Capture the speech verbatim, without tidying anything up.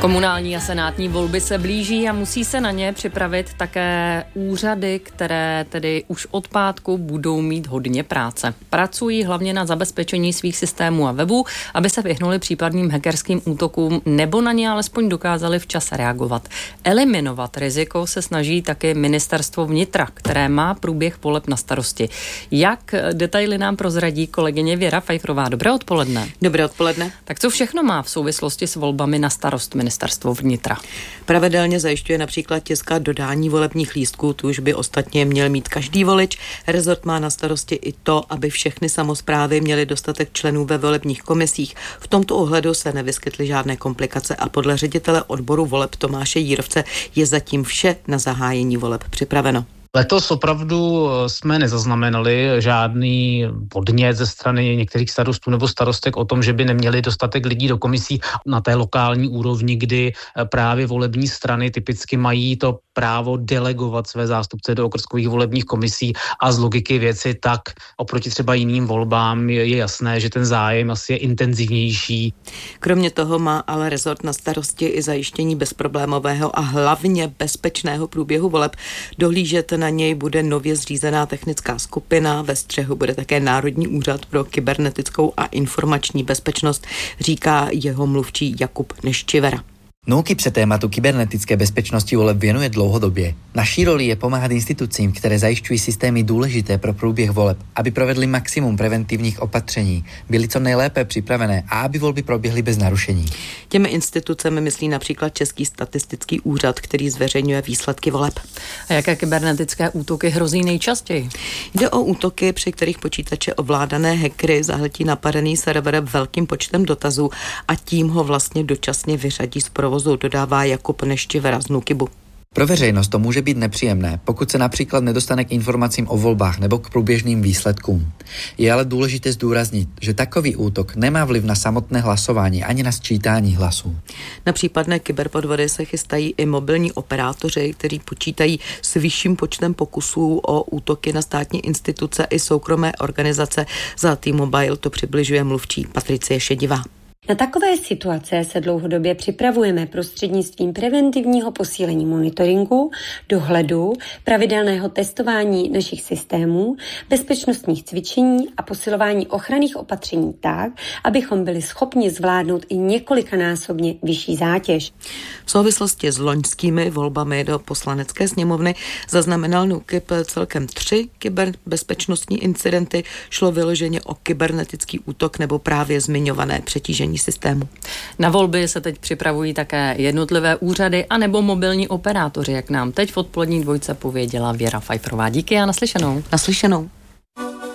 Komunální a senátní volby se blíží a musí se na ně připravit také úřady, které tedy už od pátku budou mít hodně práce. Pracují hlavně na zabezpečení svých systémů a webů, aby se vyhnuli případným hackerským útokům nebo na ně alespoň dokázali včas reagovat. Eliminovat riziko se snaží taky ministerstvo vnitra, které má průběh voleb na starosti. Jak detaily nám prozradí kolegyně Věra Fajfrová. Dobré odpoledne. Dobré odpoledne. Tak co všechno má v souvislosti s volbami na starost ministerstvo vnitra? Pravidelně zajišťuje například tisk a dodání volebních lístků, tu už by ostatně měl mít každý volič. Rezort má na starosti i to, aby všechny samosprávy měly dostatek členů ve volebních komisích. V tomto ohledu se nevyskytly žádné komplikace a podle ředitele odboru voleb Tomáše Jírovce je zatím vše na zahájení voleb připraveno. Letos opravdu jsme nezaznamenali žádný podnět ze strany některých starostů nebo starostek o tom, že by neměli dostatek lidí do komisí na té lokální úrovni, kdy právě volební strany typicky mají to právo delegovat své zástupce do okrskových volebních komisí a z logiky věci tak oproti třeba jiným volbám je jasné, že ten zájem asi je intenzivnější. Kromě toho má ale rezort na starosti i zajištění bezproblémového a hlavně bezpečného průběhu voleb. Dohlížet na něj bude nově zřízená technická skupina, ve střehu bude také Národní úřad pro kybernetickou a informační bezpečnost, říká jeho mluvčí Jakub Neščivera. NÚKIB se tématu kybernetické bezpečnosti voleb věnuje dlouhodobě. Naší roli je pomáhat institucím, které zajišťují systémy důležité pro průběh voleb, aby provedli maximum preventivních opatření, byly co nejlépe připravené a aby volby proběhly bez narušení. Těmi institucemi myslí například Český statistický úřad, který zveřejňuje výsledky voleb. A jaké kybernetické útoky hrozí nejčastěji? Jde o útoky, při kterých počítače ovládané hackery zahltí napadený server velkým počtem dotazů a tím ho vlastně dočasně vyřadí z provozu, dodává Jakub Neščivera z NÚKIBu. Pro veřejnost to může být nepříjemné, pokud se například nedostane k informacím o volbách nebo k průběžným výsledkům. Je ale důležité zdůraznit, že takový útok nemá vliv na samotné hlasování ani na sčítání hlasů. Na případné kyberpodvody se chystají i mobilní operátoři, kteří počítají s vyšším počtem pokusů o útoky na státní instituce i soukromé organizace. Za T-Mobile to přibližuje mluvčí Patricie Šedivá. Na takové situace se dlouhodobě připravujeme prostřednictvím preventivního posílení monitoringu, dohledu, pravidelného testování našich systémů, bezpečnostních cvičení a posilování ochranných opatření tak, abychom byli schopni zvládnout i několikanásobně vyšší zátěž. V souvislosti s loňskými volbami do Poslanecké sněmovny zaznamenal NÚKIB celkem tři kyberbezpečnostní incidenty. Šlo vyloženě o kybernetický útok nebo právě zmiňované přetížení systému. Na volby se teď připravují také jednotlivé úřady a nebo mobilní operátoři, jak nám teď v odpolední dvojce pověděla Věra Fajfrová. Díky a naslyšenou. Naslyšenou.